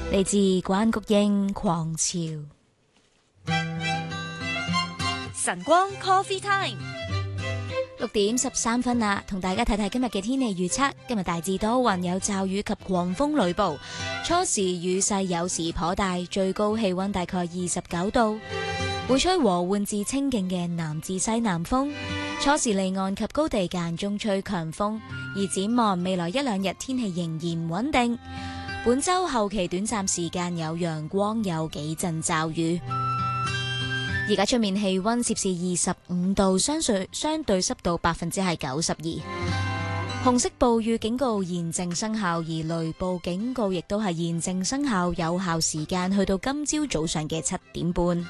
嚟自關菊英狂潮。 晨光 Coffee Time， 6:13啦，同大家睇睇今日嘅天氣預測。今日大致多雲，有驟雨及狂風雷暴，初時雨勢有時頗大，最高氣溫大概29度，會吹和緩至清勁嘅南至西南風，初時離岸及高地間中吹強風。而展望未來一兩日天氣仍然穩定，本週後期短暫時間有陽光，有幾陣驟雨。而家出面氣溫攝氏25度，相對濕度92%。紅色暴雨警告現正生效，而雷暴警告亦都係現正生效，有效時間去到今朝早上嘅7點半。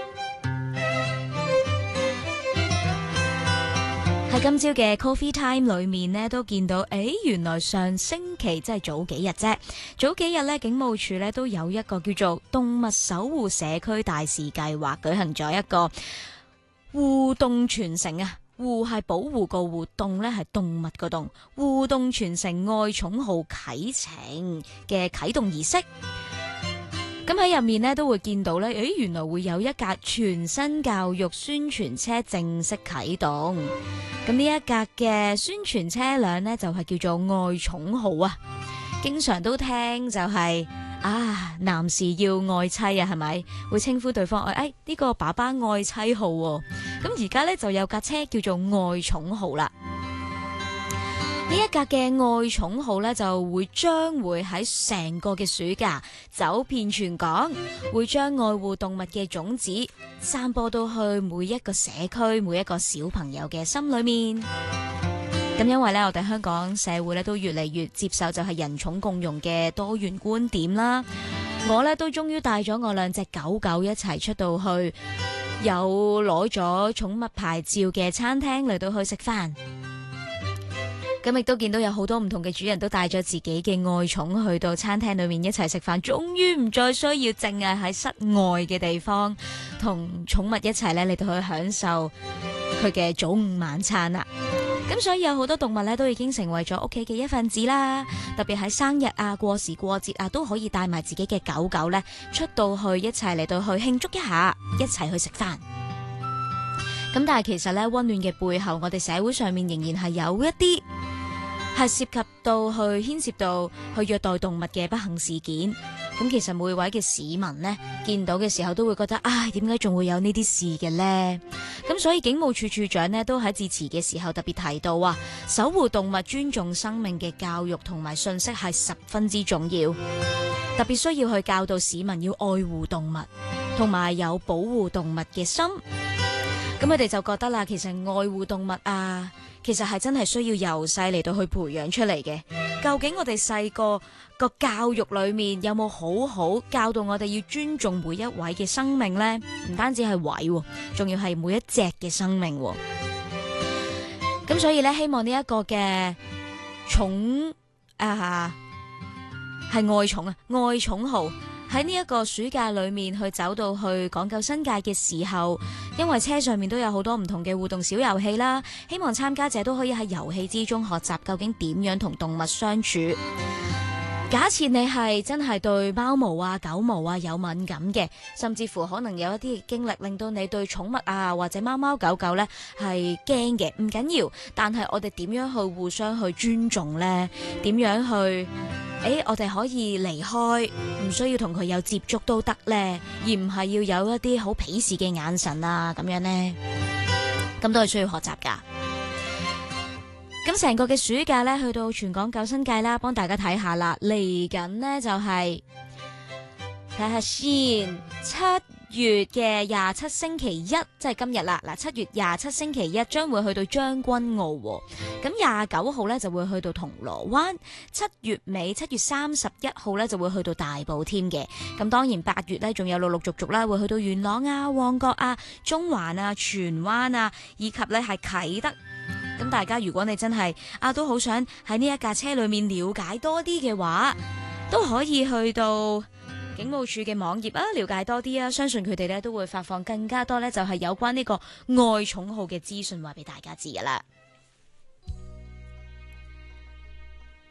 喺今朝嘅 Coffee Time 裏面呢，都見到，原來上星期即係早幾日啫，早幾日呢，警務處呢都有一個叫做動物守護社區大使計劃，舉行咗一個互動傳承啊，互係保護個互，動呢係動物個動，互動傳承愛寵號啟程嘅啟動儀式。咁喺入面呢，都會見到呢，原來會有一架全新教育宣傳車正式啟動。咁呢一架嘅宣傳車輛呢，就係叫做愛寵號啊。經常都聽就係男士要愛妻啊，係咪會稱呼對方呢個爸爸愛妻號喎。咁而家呢，就有架車叫做愛寵號啦。呢一架嘅愛寵號呢，就將會喺成個嘅暑假走遍全港，會將愛護動物嘅種子散播到去每一個社區、每一個小朋友嘅心裏面。咁因為呢，我哋香港社會呢都越嚟越接受就係人寵共融嘅多元觀點啦。我呢都終於帶咗我兩隻狗狗一齊出到去有攞咗寵物牌照嘅餐廳嚟到去食飯。咁亦都見到有好多唔同嘅主人都帶咗自己嘅愛寵去到餐廳裏面一齊食飯，終於唔再需要淨係喺室外嘅地方同寵物一齊咧嚟到去享受佢嘅早午晚餐啦。咁所以有好多動物咧都已經成為咗屋企嘅一份子啦，特別喺生日啊、過時過節啊，都可以帶埋自己嘅狗狗咧出到去一齊嚟到去慶祝一下，一齊去食飯。咁但係其實咧溫暖嘅背後，我哋社會上面仍然係有一啲係涉及到去牽涉到去虐待動物嘅不幸事件。咁其實每位嘅市民呢，見到嘅時候都會覺得，點解仲會有呢啲事嘅呢？咁所以警務處處長呢，都喺致辭嘅時候特別提到守護動物、尊重生命嘅教育同埋信息係十分之重要，特別需要去教導市民要愛護動物，同埋有保護動物嘅心。咁佢哋就覺得啦，其實愛護動物其實係真係需要由細嚟到去培養出嚟嘅。究竟我哋細個個教育裏面有冇好好教導我哋要尊重每一位嘅生命呢？唔單止係位，仲要係每一隻嘅生命。咁所以呢，希望呢一個嘅寵係愛寵愛寵號喺呢一個暑假裏面去走到去港九新界嘅時候，因為車上面都有好多唔同嘅互動小遊戲啦，希望參加者都可以喺遊戲之中學習究竟點樣同動物相處。假設你係真係對貓毛啊、狗毛啊有敏感嘅，甚至乎可能有一啲經歷令到你對寵物或者貓貓狗狗呢係驚嘅，唔緊要，但係我哋點樣去互相去尊重呢？點樣去我哋可以離開，唔需要同佢有接觸都得呢，而唔係要有一啲好鄙視嘅眼神咁樣呢，咁都係需要學習噶。咁成個嘅暑假呢，去到全港九新界啦，幫大家睇下啦。嚟緊呢就係睇下先，7月嘅27星期一，即係今日啦。7月27星期一將會去到將軍澳，咁29號呢就會去到銅鑼灣。7月尾7月31號呢就會去到大埔添嘅。咁當然8月呢仲有陸陸續續啦，會去到元朗旺角中環荃灣以及呢係啟德。咁大家如果你真係都好想喺呢一架車裏面了解多啲嘅話，都可以去到警務處嘅網頁了解多啲相信佢哋咧都會發放更加多咧就係有關呢個愛寵號嘅資訊話俾大家知噶啦。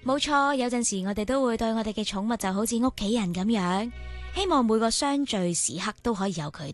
冇錯，有陣時我哋都會對我哋嘅寵物就好似屋企人咁樣，希望每個相聚時刻都可以有佢哋。